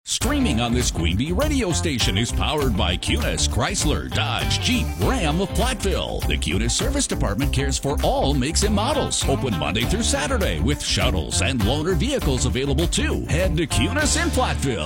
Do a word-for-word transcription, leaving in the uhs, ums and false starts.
Streaming on this Queen Bee radio station is powered by Cunis, Chrysler, Dodge, Jeep, Ram of Platteville. The Cunis Service Department cares for all makes and models. Open Monday through Saturday with shuttles and loaner vehicles available too. Head to Cunis in Platteville.